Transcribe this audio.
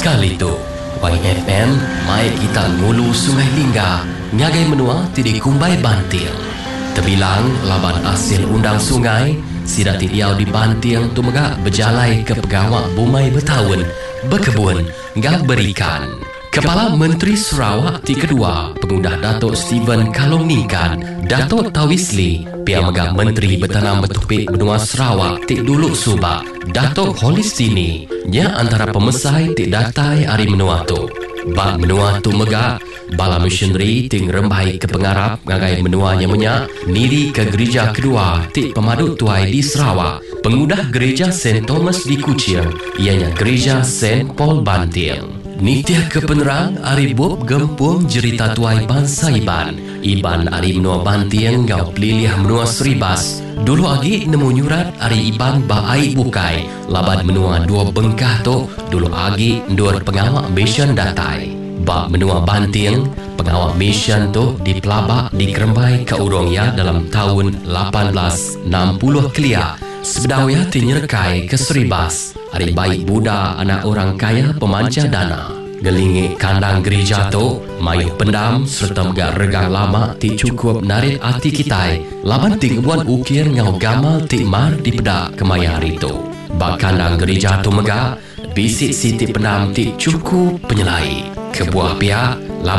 Sekali tu, YFM mai kita ngulu Sungai Lingga, ngagai menua tidi kumbai bantil. Terbilang laban hasil undang sungai, sida tidiau di bantil tu megak berjalai ke pegawai bumai bertahun, berkebun, ngak berikan. Kepala Menteri Sarawak ti kedua, pengundah Datuk Steven Kalongnikan, Datuk Tawisli, pihak megak Menteri Bertanam Bertopik Benua Sarawak ti dulu subak, Datuk Holistini, nya antara pemesai ti datai hari menua tu. Bak menua tu megak, bala missionary ting rembai ke pengarap ngagai menuanya menyak, niri ke gereja kedua ti pemaduk tuai di Sarawak, pengudah gereja St. Thomas di Kuching, ianya gereja St. Paul Bantil. Nitya ke penerang ari bob gempung jerita tuai bangsa Iban ari menua Bantiang ngau peliliah menua Seribas. Dulu agi nemu nyurat ari Iban baai bukai laban menua dua bengkah tu dulu agi ndur pengawak mission datai. Bak menua Bantiang pengawak mission tu dipelabak di Kerembai ke Urongya dalam tahun 1860 kelia. Sebedawaya tinyerkai ke Seribas, hari baik Buddha anak orang kaya pemanca dana. Gelingik kandang gereja tu, mayuh pendam serta megak regang lama ti cukup narik hati kita. Laban ti kebuan ukir ngau gamal ti mar di pedak kemayari tu. Bak kandang gereja tu megak, bisik siti pendam ti cukup penyelai. Kebuah pihak,